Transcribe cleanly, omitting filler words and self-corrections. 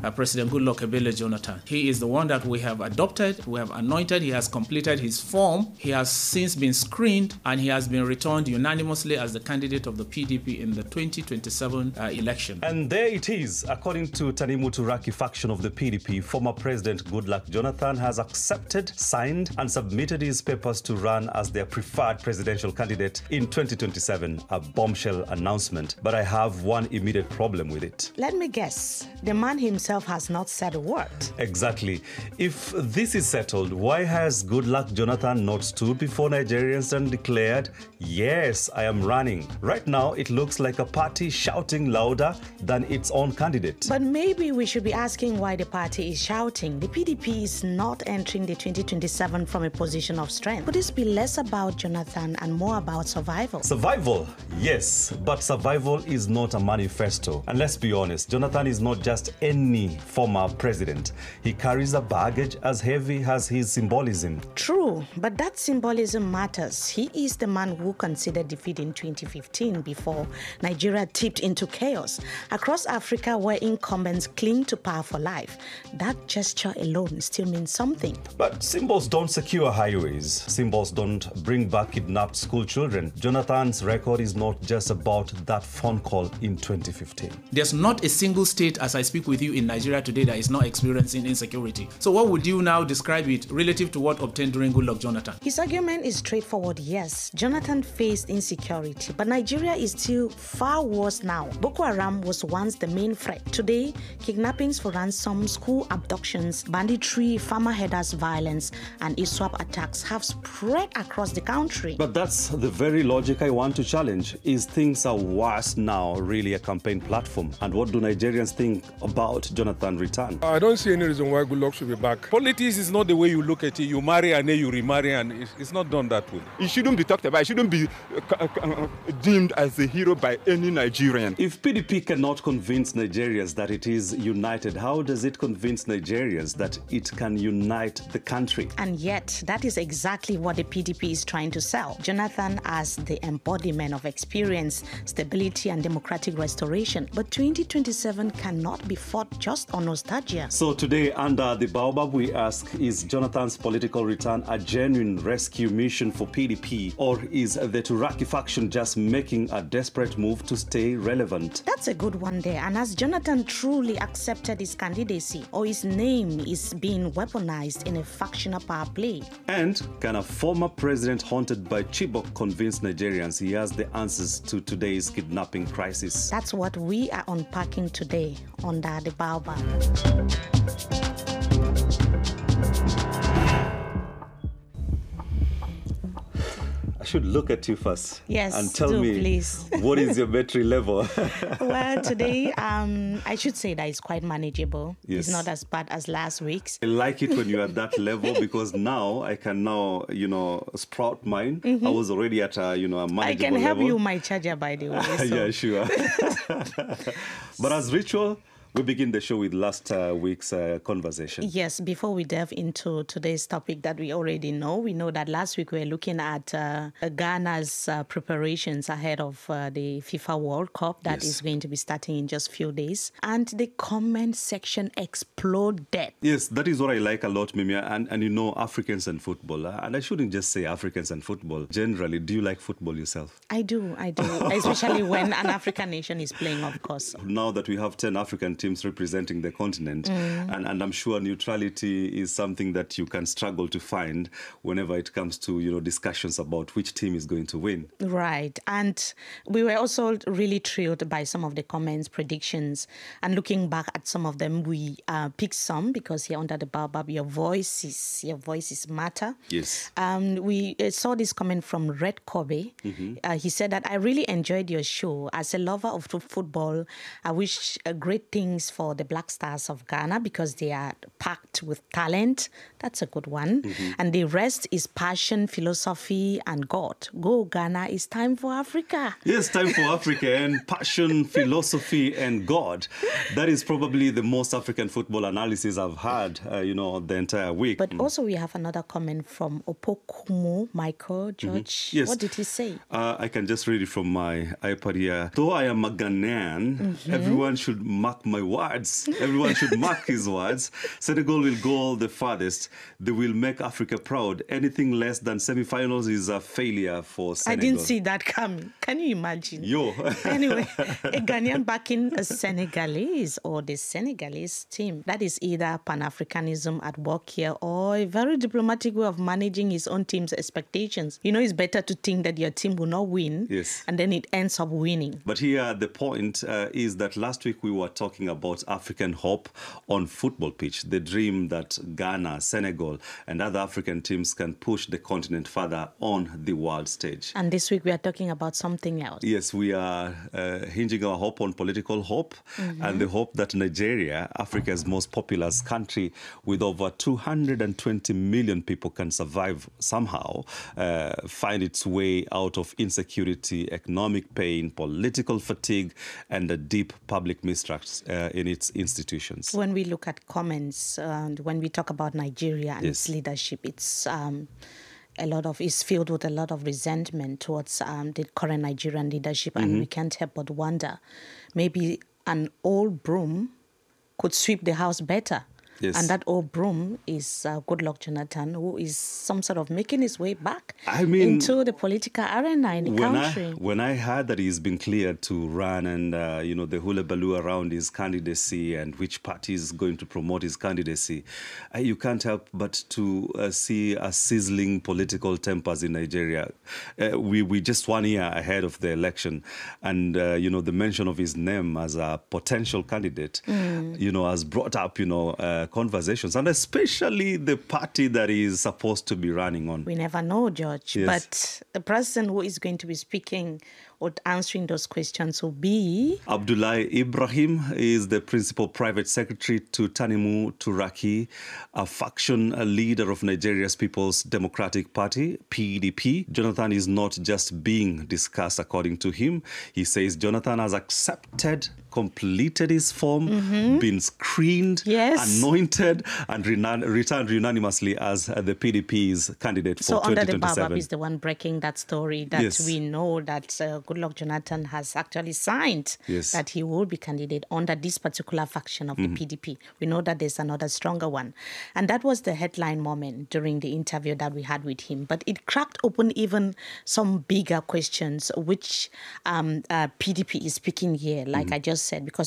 President Goodluck Ebele Jonathan. He is the one that we have adopted, we have anointed, he has completed his form, he has since been screened, and he has been returned unanimously as the candidate of the PDP in the 2027 election. And there it is. According to Tanimu Turaki faction of the PDP, former President Goodluck Jonathan has accepted, signed, and submitted his papers to run as their preferred presidential candidate in 2027, a bombshell announcement. But I have one immediate problem with it. Let me guess, the man himself has not said a word. Exactly. If this is settled, why has Goodluck Jonathan not stood before Nigerians and declared, yes, I am running? Right now, it looks like a party shouting louder than its own candidate. But maybe we should be asking why the party is shouting. The PDP is not entering the 2027 from a position of strength. Would this be less about Jonathan and more about survival? Survival, yes, but survival is not a manifesto. And let's be honest, Jonathan is not just any former president. He carries a baggage as heavy as his symbolism. True, but that symbolism matters. He is the man who considered defeat in 2015 before Nigeria tipped into chaos. Across Africa, where incumbents cling to power for life, that gesture alone still means something. But symbols don't secure highways. Symbols don't bring back kidnapped school children. Jonathan's record is not just about that phone call in 2015. There's not a single state, as I speak with you, in Nigeria today that is not experiencing insecurity. So what would you now describe it relative to what obtained during Goodluck Jonathan? His argument is straightforward. Yes, Jonathan faced insecurity, but Nigeria is still far worse now. Boko Haram was once the main threat. Today, kidnappings for ransom, school abductions, banditry, farmer herders violence, and ISWAP attacks have spread across the country. But that's the very logic I want to challenge. Is things are worse now really a campaign platform? And what do Nigerians think about Jonathan's return? I don't see any reason why Goodluck should be back. Politics is not the way you look at it. You marry and then you remarry, and it's not done that way. He shouldn't be talked about. He shouldn't be deemed as a hero by any Nigerian. If PDP cannot convince Nigerians that it is united, how does it convince Nigerians that it can unite the country? And yet, that is exactly what the PDP is trying to sell. Jonathan as the embodiment of experience, stability, and democratic restoration. But 2027 cannot be fought just on nostalgia. So today, under the Baobab, we ask, is Jonathan's political return a genuine rescue mission for PDP, or is the Turaki faction just making a desperate move to stay relevant? That's a good one there. And has Jonathan truly accepted his candidacy, or his name is being weaponized in a factional power play? And can a former president haunted by Chibok convince Nigerians he has the answers to today's kidnapping crisis? That's what we are unpacking today under the Baobab. I should look at you first. Yes, and tell me, please. What is your battery level? Well, today, I should say that it's quite manageable. Yes. It's not as bad as last week's. I like it when you're at that level because now I can sprout mine. I was already at a manageable level. I can help you with my charger, by the way. So. Yeah, sure. But as ritual, we begin the show with last week's conversation. Yes, before we delve into today's topic that we already know, we know that last week we were looking at Ghana's preparations ahead of the FIFA World Cup that is going to be starting in just a few days. And the comment section exploded. Yes, that is what I like a lot, Mimia. And Africans and football. And I shouldn't just say Africans and football. Generally, do you like football yourself? I do. Especially when an African nation is playing, of course. Now that we have 10 African teams representing the continent, and I'm sure neutrality is something that you can struggle to find whenever it comes to discussions about which team is going to win. Right, and we were also really thrilled by some of the comments, predictions, and looking back at some of them, we picked some because here under the Baobab, your voices matter. Yes. We saw this comment from Red Kobe. He said that I really enjoyed your show. As a lover of football, I wish great things for the Black Stars of Ghana because they are packed with talent. That's a good one. And the rest is passion, philosophy, and God. Go Ghana, it's time for Africa. Yes, time for Africa and passion, philosophy, and God. That is probably the most African football analysis I've had, the entire week. But also we have another comment from Opokumo Michael George. Yes. What did he say? I can just read it from my iPad here. Though I am a Ghanaian, everyone should mark my my words. Everyone should mark his words. Senegal will go the farthest. They will make Africa proud. Anything less than semi-finals is a failure for Senegal. I didn't see that coming. Can you imagine? Yo. Anyway, a Ghanaian backing a Senegalese or the Senegalese team. That is either Pan-Africanism at work here or a very diplomatic way of managing his own team's expectations. You know, it's better to think that your team will not win, yes, and then it ends up winning. But here the point is that last week we were talking about African hope on football pitch, the dream that Ghana, Senegal, and other African teams can push the continent further on the world stage. And this week we are talking about something else. Yes, we are hinging our hope on political hope and the hope that Nigeria, Africa's most populous country with over 220 million people, can survive somehow, find its way out of insecurity, economic pain, political fatigue, and a deep public mistrust in its institutions. When we look at comments and when we talk about Nigeria and its leadership, it's it's filled with a lot of resentment towards the current Nigerian leadership, and we can't help but wonder, maybe an old broom could sweep the house better. Yes. And that old broom is Goodluck Jonathan, who is some sort of making his way back into the political arena in the country. When I heard that he's been cleared to run and, the hullabaloo around his candidacy and which party is going to promote his candidacy, you can't help but to see a sizzling political tempers in Nigeria. We just 1 year ahead of the election. And, the mention of his name as a potential candidate, has brought up, conversations, and especially the party that is supposed to be running on. We never know, George. Yes. But the person who is going to be speaking or answering those questions will be... Abdullahi Ibrahim is the principal private secretary to Tanimu Turaki, a faction leader of Nigeria's People's Democratic Party, PDP. Jonathan is not just being discussed, according to him. He says Jonathan has accepted, completed his form, been screened, anointed, and returned unanimously as the PDP's candidate for 2027. So Under the Baobab is the one breaking that story that we know that Goodluck Jonathan has actually signed that he will be candidate under this particular faction of the PDP. We know that there's another stronger one. And that was the headline moment during the interview that we had with him. But it cracked open even some bigger questions, which PDP is speaking here, like I just said, because